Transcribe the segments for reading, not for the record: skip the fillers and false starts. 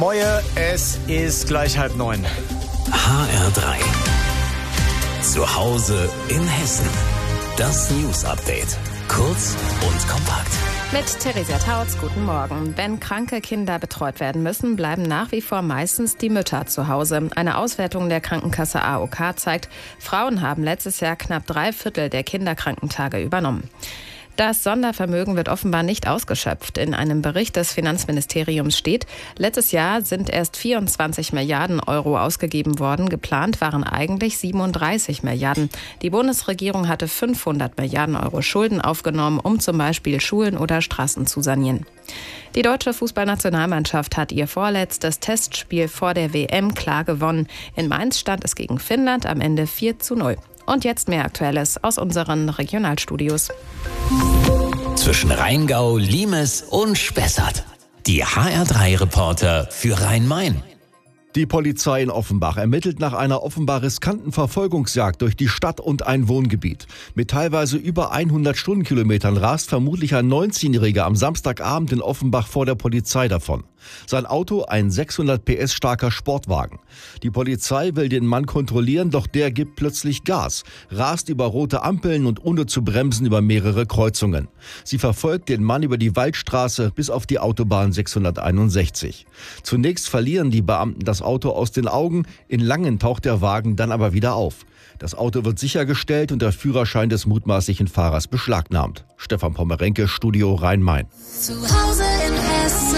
Moje, es ist gleich 8:30. HR3. Zu Hause in Hessen. Das News-Update. Kurz und kompakt. Mit Theresia Tautz, guten Morgen. Wenn kranke Kinder betreut werden müssen, bleiben nach wie vor meistens die Mütter zu Hause. Eine Auswertung der Krankenkasse AOK zeigt, Frauen haben letztes Jahr knapp 3/4 der Kinderkrankentage übernommen. Das Sondervermögen wird offenbar nicht ausgeschöpft. In einem Bericht des Finanzministeriums steht, letztes Jahr sind erst 24 Milliarden Euro ausgegeben worden. Geplant waren eigentlich 37 Milliarden. Die Bundesregierung hatte 500 Milliarden Euro Schulden aufgenommen, um zum Beispiel Schulen oder Straßen zu sanieren. Die deutsche Fußballnationalmannschaft hat ihr vorletztes Testspiel vor der WM klar gewonnen. In Mainz stand es gegen Finnland am Ende 4:0. Und jetzt mehr Aktuelles aus unseren Regionalstudios. Zwischen Rheingau, Limes und Spessart. Die HR3-Reporter für Rhein-Main. Die Polizei in Offenbach ermittelt nach einer offenbar riskanten Verfolgungsjagd durch die Stadt und ein Wohngebiet. Mit teilweise über 100 Stundenkilometern rast vermutlich ein 19-Jähriger am Samstagabend in Offenbach vor der Polizei davon. Sein Auto ein 600 PS starker Sportwagen. Die Polizei will den Mann kontrollieren, doch der gibt plötzlich Gas, rast über rote Ampeln und ohne zu bremsen über mehrere Kreuzungen. Sie verfolgt den Mann über die Waldstraße bis auf die Autobahn 661. Zunächst verlieren die Beamten das Auto aus den Augen, in Langen taucht der Wagen dann aber wieder auf. Das Auto wird sichergestellt und der Führerschein des mutmaßlichen Fahrers beschlagnahmt. Stefan Pommerenke, Studio Rhein-Main. Zu Hause in Hessen.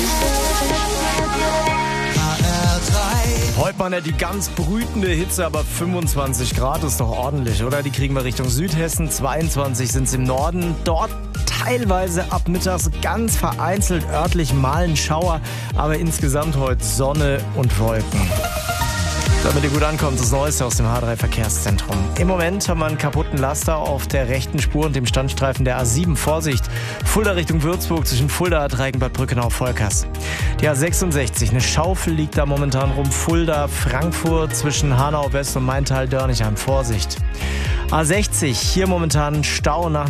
Heute mal nicht die ganz brütende Hitze, aber 25 Grad ist doch ordentlich, oder? Die kriegen wir Richtung Südhessen, 22 sind es im Norden. Dort teilweise ab mittags ganz vereinzelt örtlich mal ein Schauer, aber insgesamt heute Sonne und Wolken. Damit ihr gut ankommt, das Neueste aus dem H3-Verkehrszentrum. Im Moment haben wir einen kaputten Laster auf der rechten Spur und dem Standstreifen der A7. Vorsicht, Fulda Richtung Würzburg zwischen Fulda, Dreigenbad, Brückenau, Volkers. Die A66, eine Schaufel liegt da momentan rum. Fulda, Frankfurt zwischen Hanau West und Maintal-Dörnigheim. Vorsicht. A60, hier momentan Stau nach